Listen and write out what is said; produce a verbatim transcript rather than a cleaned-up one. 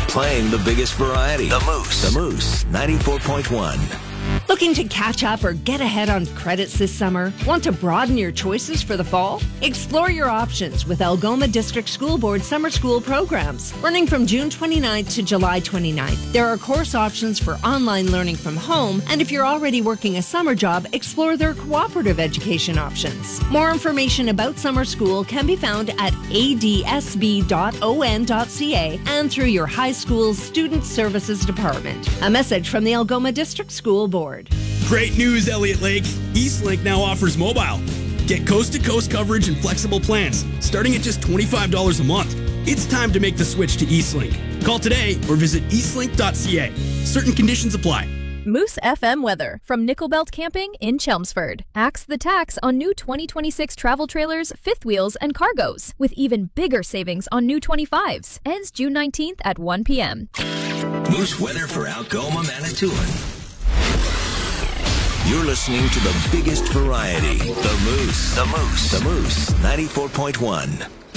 Playing the biggest variety. The Moose. The Moose, ninety-four point one. Looking to catch up or get ahead on credits this summer? Want to broaden your choices for the fall? Explore your options with Algoma District School Board summer school programs. Running from June twenty-ninth to July twenty-ninth, there are course options for online learning from home, and if you're already working a summer job, explore their cooperative education options. More information about summer school can be found at a d s b dot o n dot c a and through your high school's Student Services Department. A message from the Algoma District School Board. Great news, Elliott Lake. Eastlink now offers mobile. Get coast-to-coast coverage and flexible plans, starting at just twenty-five dollars a month. It's time to make the switch to Eastlink. Call today or visit eastlink dot c a. Certain conditions apply. Moose F M weather from Nickelbelt Camping in Chelmsford. Axe the tax on new twenty twenty-six travel trailers, fifth wheels, and cargos, with even bigger savings on new twenty-fives. Ends June nineteenth at one p.m. Moose weather for Algoma, Manitoulin. You're listening to the biggest variety. The Moose. The Moose. The Moose, ninety-four point one.